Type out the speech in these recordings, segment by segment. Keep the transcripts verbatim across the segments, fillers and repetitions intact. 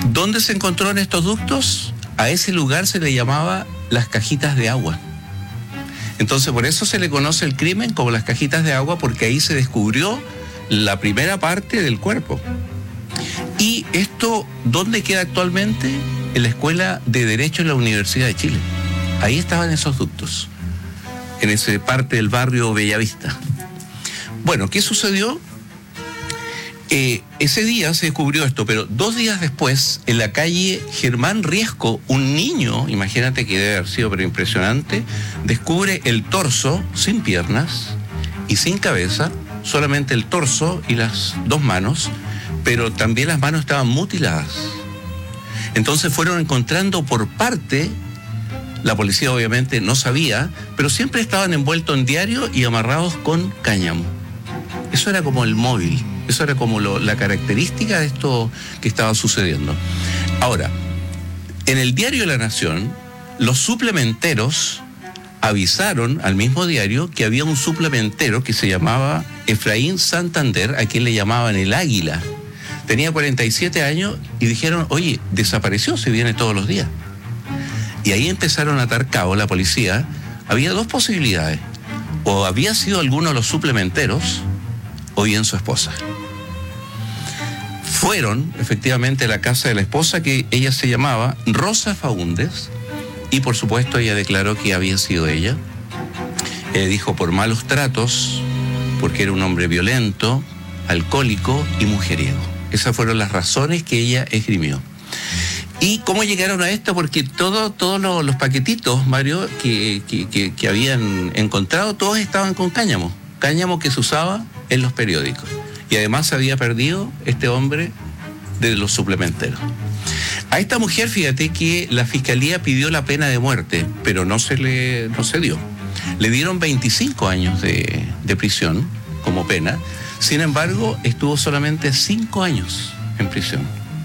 ¿Dónde se encontró en estos ductos? A ese lugar se le llamaba las cajitas de agua. Entonces, por eso se le conoce el crimen como las cajitas de agua, porque ahí se descubrió la primera parte del cuerpo. Y esto, ¿dónde queda actualmente? En la Escuela de Derecho de la Universidad de Chile. Ahí estaban esos ductos, en esa parte del barrio Bellavista. Bueno, ¿qué sucedió? Eh, ese día se descubrió esto, pero dos días después, en la calle Germán Riesco, un niño, imagínate que debe haber sido pero impresionante, descubre el torso sin piernas y sin cabeza, solamente el torso y las dos manos, pero también las manos estaban mutiladas. Entonces fueron encontrando por parte, la policía obviamente no sabía, pero siempre estaban envueltos en diario y amarrados con cáñamo. Eso era como el móvil, eso era como lo, la característica de esto que estaba sucediendo. Ahora, en el diario La Nación, los suplementeros avisaron al mismo diario que había un suplementero que se llamaba Efraín Santander, a quien le llamaban el Águila. Tenía cuarenta y siete años y dijeron, oye, desapareció, se viene todos los días. Y ahí empezaron a atar cabo la policía. Había dos posibilidades. O había sido alguno de los suplementeros, o bien su esposa. Fueron, efectivamente, a la casa de la esposa, que ella se llamaba Rosa Faúndez, y por supuesto ella declaró que había sido ella. Ella dijo por malos tratos, porque era un hombre violento, alcohólico y mujeriego. Esas fueron las razones que ella esgrimió. ¿Y cómo llegaron a esto? Porque todo, todos los, los paquetitos, Mario, que, que, que, que habían encontrado, todos estaban con cáñamo. Cáñamo que se usaba en los periódicos. Y además se había perdido este hombre de los suplementeros. A esta mujer, fíjate que la fiscalía pidió la pena de muerte, pero no se le no se dio. Le dieron veinticinco años de, de prisión como pena. Sin embargo, estuvo solamente cinco años en prisión.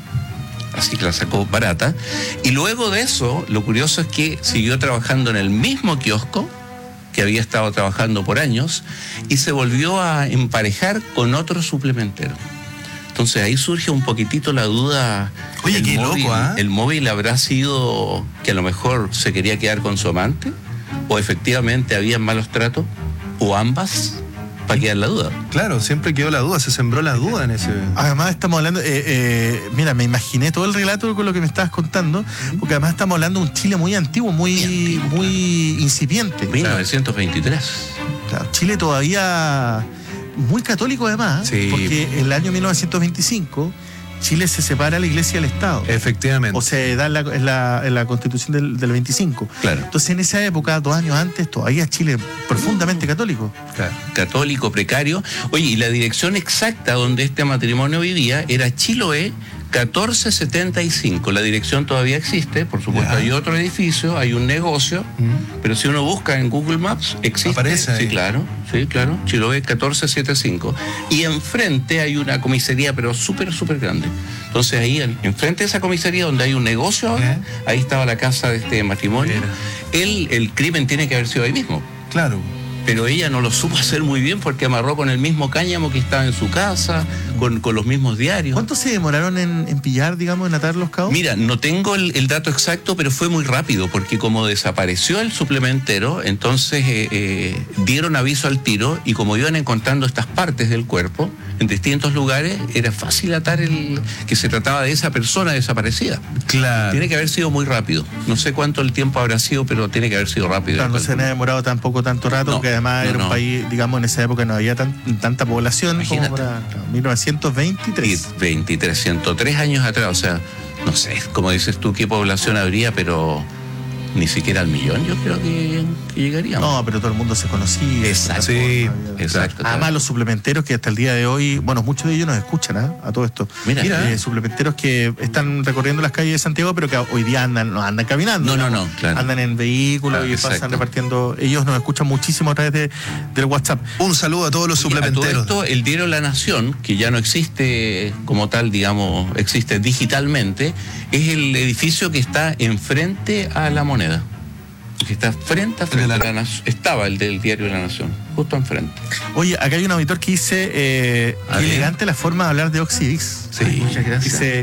Así que la sacó barata. Y luego de eso, lo curioso es que siguió trabajando en el mismo kiosco que había estado trabajando por años y se volvió a emparejar con otro suplementero. Entonces ahí surge un poquitito la duda. Oye, qué móvil, loco, ¿ah? ¿eh? ¿El móvil habrá sido que a lo mejor se quería quedar con su amante? ¿O efectivamente había malos tratos? ¿O ambas? Para quedar la duda. Claro, siempre quedó la duda, se sembró la duda en ese... Además estamos hablando, eh, eh, mira, me imaginé todo el relato con lo que me estabas contando, porque además estamos hablando de un Chile muy antiguo, muy, muy, antiguo, muy claro. incipiente. mil novecientos veintitrés. Claro, Chile todavía muy católico además, sí. Porque en el año mil novecientos veinticinco... Chile se separa la iglesia del Estado. Efectivamente. O se da en la, en la, en la constitución del, del veinticinco. Claro. Entonces en esa época, dos años antes, todavía Chile profundamente católico. Claro. Católico, precario. Oye, y la dirección exacta donde este matrimonio vivía era Chiloé catorce setenta y cinco. La dirección todavía existe, por supuesto, ya. Hay otro edificio, hay un negocio, mm. pero si uno busca en Google Maps, existe. Aparece ahí. Sí, claro, sí, claro, Chiloé catorce setenta y cinco. Y enfrente hay una comisaría, pero súper, súper grande. Entonces ahí, enfrente de esa comisaría donde hay un negocio ahora, ¿eh? Ahí estaba la casa de este matrimonio. El, el crimen tiene que haber sido ahí mismo. Claro. Pero ella no lo supo hacer muy bien porque amarró con el mismo cáñamo que estaba en su casa, con, con los mismos diarios. ¿Cuánto se demoraron en, en pillar, digamos, en atar los cabos? Mira, no tengo el, el dato exacto, pero fue muy rápido, porque como desapareció el suplementero, entonces eh, eh, dieron aviso al tiro, y como iban encontrando estas partes del cuerpo en distintos lugares, era fácil atar el que se trataba de esa persona desaparecida. Claro. Tiene que haber sido muy rápido. No sé cuánto el tiempo habrá sido, pero tiene que haber sido rápido. Claro, no se han demorado tampoco tanto rato, no, porque además no, era un no. país, digamos, en esa época no había tan, tanta población. Imagínate. Como para claro, mil novecientos veintitrés. Y veintitrés, ciento tres años atrás, o sea, no sé, como dices tú, qué población habría, pero ni siquiera al millón yo creo que, que llegaríamos. No, pero todo el mundo se conocía. Exacto. Sí, exacto. Además, claro. Los suplementeros que hasta el día de hoy, bueno, muchos de ellos nos escuchan, ¿eh? A todo esto. Mira, Mira eh, suplementeros que están recorriendo las calles de Santiago, pero que hoy día andan, no andan caminando. No, no, no, claro. Andan en vehículos, claro, y exacto. Pasan repartiendo. Ellos nos escuchan muchísimo a través de, del WhatsApp. Un saludo a todos los suplementeros. A todo esto, el diario La Nación, que ya no existe como tal, digamos, existe digitalmente, es el edificio que está enfrente a La Moneda. Que está frente a frente. La... La Nación. Estaba el del diario La Nación, justo enfrente. Oye, acá hay un auditor que dice, eh, qué elegante la forma de hablar de Oxidix. Sí, muchas gracias. Dice,